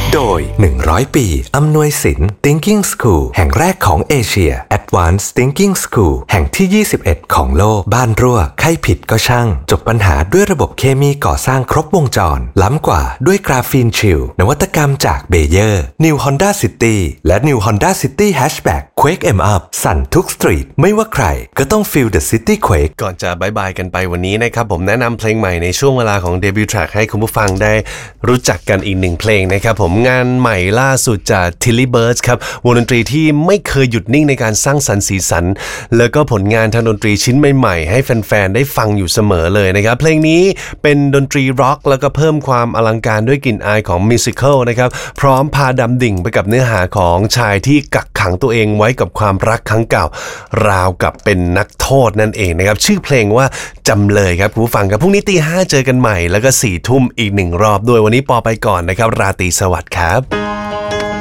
โดย100 ปีอำนวยสิน Thinking School แห่งแรกของเอเชีย Advanced Thinking School แห่งที่21ของโลกบ้านรั่วใครผิดก็ช่างจบปัญหาด้วยระบบเคมีก่อสร้างครบวงจรล้ำกว่าด้วยกราฟีนชิลนวัตกรรมจากเบเยอร์ New Honda City และ New Honda City Hatchback Quake em up สั่นทุกสตรีทไม่ว่าใครก็ต้อง Feel the City Quake ก่อนจะบายบายกันไปวันนี้นะครับผมแนะนำเพลงใหม่ในช่วงเวลาของ Debut Track ให้คุณผู้ฟังได้รู้จักกันอีกหนึ่งเพลงนะครับผมงานใหม่ล่าสุดจาก Tilly Birds ครับวงดนตรีที่ไม่เคยหยุดนิ่งในการสร้างสรรค์สีสันแล้วก็ผลงานทางดนตรีชิ้นใหม่ๆให้แฟนๆได้ฟังอยู่เสมอเลยนะครับเพลงนี้เป็นดนตรีร็อกแล้วก็เพิ่มความอลังการด้วยกลิ่นอายของมิวสิคัลนะครับพร้อมพาดำดิ่งไปกับเนื้อหาของชายที่กักขังตัวเองไว้กับความรักครั้งเก่าราวกับเป็นนักโทษนั่นเองนะครับชื่อเพลงว่าจำเลยครับคุณผู้ฟังครับพรุ่งนี้ 5:00 เจอกันใหม่แล้วก็ 4 ทุ่มอีก1 รอบด้วยวันนี้ปอไปก่อนนะครับราตรีสวัสดิ์ครับ